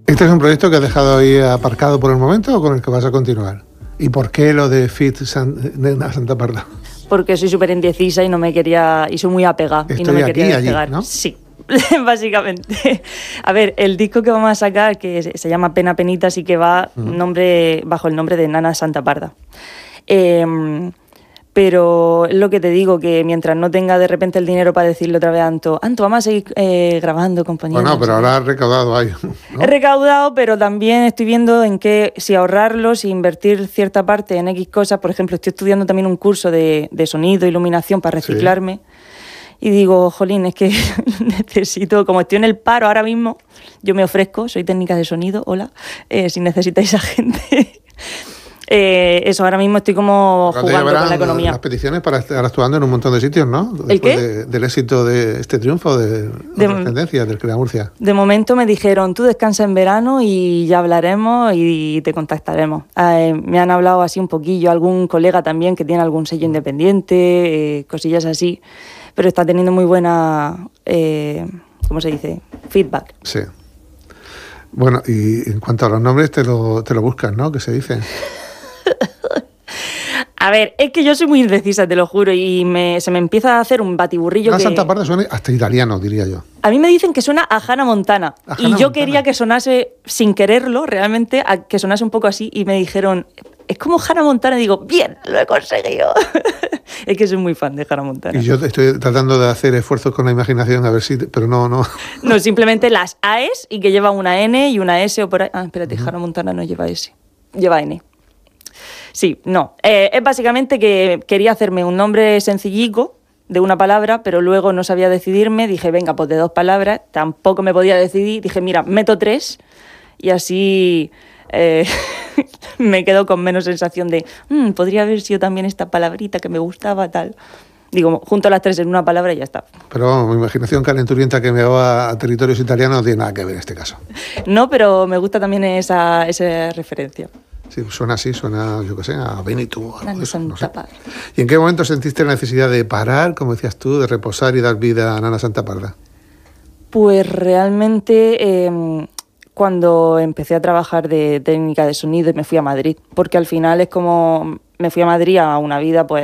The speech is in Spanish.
¿Este es un proyecto que has dejado ahí aparcado por el momento o con el que vas a continuar? ¿Y por qué lo de Nana Santa Parda? Porque soy súper indecisa y no me quería, y soy muy apegada y no me quería despegar. ¿No? Sí, básicamente. A ver, el disco que vamos a sacar, que se llama Pena Penita, sí que va bajo el nombre de Nana Santa Parda. Pero es lo que te digo, que mientras no tenga de repente el dinero para decirle otra vez a Anto, vamos a seguir grabando, compañeros. Bueno, pero ahora has recaudado ahí, ¿no? He recaudado, pero también estoy viendo en qué, si ahorrarlo, si invertir cierta parte en X cosas. Por ejemplo, estoy estudiando también un curso de sonido, iluminación para reciclarme. Sí. Y digo, jolín, es que necesito, como estoy en el paro ahora mismo, yo me ofrezco, soy técnica de sonido, hola, si necesitáis a gente... eso, ahora mismo estoy como jugando con la economía. Las peticiones para estar actuando en un montón de sitios, ¿no? Después ¿El qué? Del éxito de este triunfo de las tendencias del Crea Murcia. De momento me dijeron, tú descansa en verano y ya hablaremos y te contactaremos. Me han hablado así un poquillo, algún colega también que tiene algún sello independiente, cosillas así, pero está teniendo muy buena, ¿cómo se dice? Feedback. Sí. Bueno, y en cuanto a los nombres, te lo buscas, ¿no? ¿Qué se dice? A ver, es que yo soy muy indecisa, te lo juro, y se me empieza a hacer un batiburrillo. Una Santa Parda suena hasta italiano, diría yo. A mí me dicen que suena a Hannah Montana. Yo quería que sonase, sin quererlo, realmente, que sonase un poco así, y me dijeron, es como Hannah Montana, y digo, bien, lo he conseguido. Es que soy muy fan de Hannah Montana. Y yo estoy tratando de hacer esfuerzos con la imaginación, a ver si... Pero no... No, simplemente las AES, y que lleva una N y una S o por ahí. Espérate, Hannah Montana no lleva S, lleva N. Sí, no. Es básicamente que quería hacerme un nombre sencillico de una palabra, pero luego no sabía decidirme. Dije, venga, pues de 2 palabras. Tampoco me podía decidir. Dije, mira, meto 3 y así me quedo con menos sensación de podría haber sido también esta palabrita que me gustaba, tal. Digo, junto las 3 en una palabra y ya está. Pero mi imaginación calenturienta que me va a territorios italianos no tiene nada que ver en este caso. No, pero me gusta también esa referencia. Sí, suena así, suena, yo qué sé, a Benito. No sé. ¿Y en qué momento sentiste la necesidad de parar, como decías tú, de reposar y dar vida a Nana Santa Parda? Pues realmente cuando empecé a trabajar de técnica de sonido y me fui a Madrid, porque al final es como me fui a Madrid a una vida pues